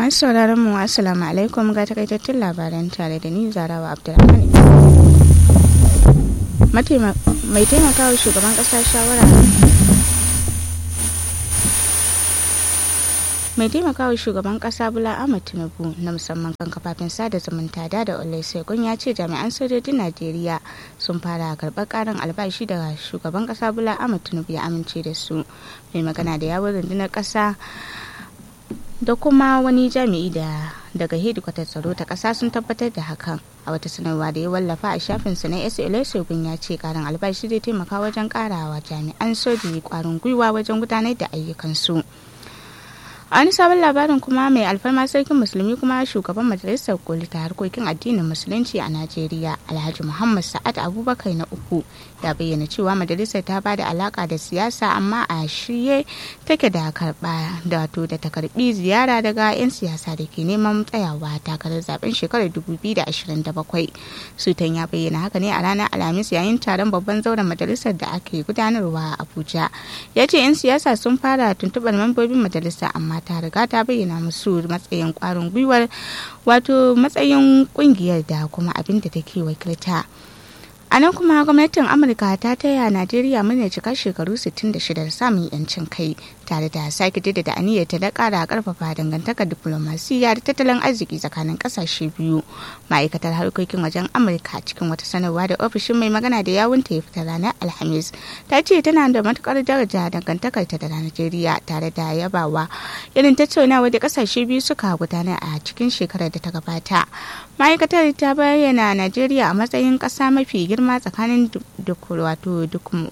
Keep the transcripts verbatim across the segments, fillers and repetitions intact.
Masu sauraron mu assalamu alaikum ga takaitattun labaran tare da ni Zarawa Abdulrahman. Mai taimakawa shugaban kasa shawara Mai taimakawa shugaban kasa Bola Ahmed Tinubu na musamman kan kafafen sada zumunta da da Olusegun ya ce jami'an sojojin Najeriya sun fara karɓar ƙarin albashi daga shugaban kasa Bola Ahmed Tinubu ya amince da su. Mai magana da yawun rundunar kasa da kuma wani jami'i da daga hedikwatar tsaro ta kasa sun tabbatar da hakan a wata sanarwa da ya wallafa a shafinsa na S Olusegun ya ce karin albashi zai taimaka wajen karawa jami'an soji kwarin gwiwa wajen gudanar da ayyukansu. A wani sabon labarin kuma mai alfarma sarkin musulmi kuma shugaban majalisar koli ta harkokin addinin musulunci a Najeriya Alhaji Muhammad Sa'ad Abubakar na uku ya bayyana cewa majalisar ta bada alaka da siyasa amma a shirye take da karba da wato da ta karbi ziyara daga 'yan siyasa da ke neman tsayawa takarar zaben shekarar dubu biyu da ashirin da bakwai. Sultan ya bayyana haka ne a ranar Alhamis yayin taron babban zauren majalisar da ake gudanarwa a Abuja. Ya ce 'yan siyasa sun fara tuntuɓar mambobin majalisa amma ta riga ta bayyana musu matsayin kwarin gwiwar wato matsayin kungiyar da kuma abin da take wakilta. A nan kuma gwamnatin Amurka ta taya Najeriya murnar cika shekaru sittin da shida da samun yancin kai tare da sake jaddada aniyar ta da ƙara karfafa dangantakar diplomasiya da tattalin arziki tsakanin ƙasashe biyu. Ma'aikatar harkokin wajen Amurka cikin wata sanarwa da ofishin mai magana da yawunta ya fita ranar Alhamis ta ce tana da matukar daraja dangantakar ta da Najeriya tare da yabawa irin tattaunawa da ƙasashe biyu suka gudanar a cikin shekarar da ta gabata. Ma'aikatar ta bayyana Najeriya a matsayin ƙasa mafi girma tsakanin wato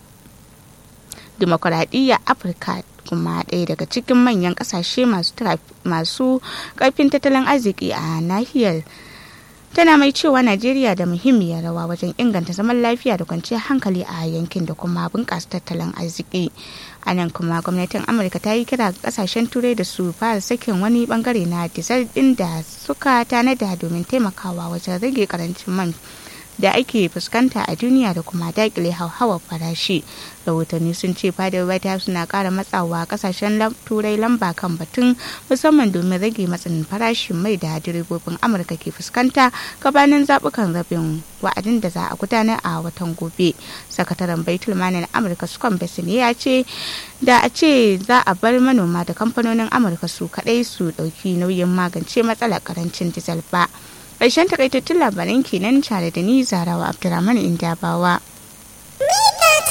dimokuraɗiyyar Afirka kuma ɗaya daga cikin manyan ƙasashe masu ƙarfin tattalin arziki a nahiyar. Tana mai cewa Najeriya da muhimmiyar rawa wajen inganta zaman lafiya da kwanciyar hankali a yankin da kuma bunƙasa tattalin arziki. A nan kuma gwamnatin Amurka ta yi kira ga kasashen turai da su fara sakin wani bangare na dizal ɗin da suka tanada domin taimakawa wajen rage karancin man da ake fuskanta a duniya da kuma dakile hauhawar farashi. Rahotanni sun ce fadar White House na kara matsawa kasashen turai lamba kan batun musamman domin rage matsin farashin mai da direbobin Amurka ke fuskanta gabanin zabukan rabin wa'adin da za a gudanar a watan gobe. Sakataren Baitul Malin Amurka Scott Bessent ya ce da a ce za a bar manoma da kamfanonin Amurka su kadai su dauki nauyin magance matsalar karancin dizal ba. Ƙarshen takaitattun labaran kenan tare da ni Zarawa Abdulrahman Indabawa.